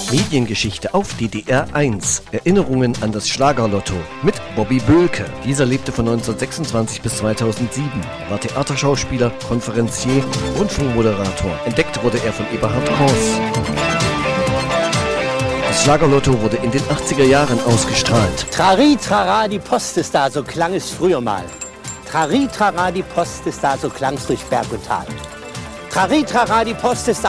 Mediengeschichte auf DDR 1. Erinnerungen an das Schlagerlotto mit Bobby Böhlke. Dieser lebte von 1926 bis 2007. Er war Theaterschauspieler, Konferencier, Rundfunkmoderator. Entdeckt wurde er von Eberhard Kors. Das Schlagerlotto wurde in den 80er Jahren ausgestrahlt. Trari, trara, die Post ist da, so klang es früher mal. Trari, trara, die Post ist da, so klang es durch Berg und Tal. Trari, trara, die Post ist da.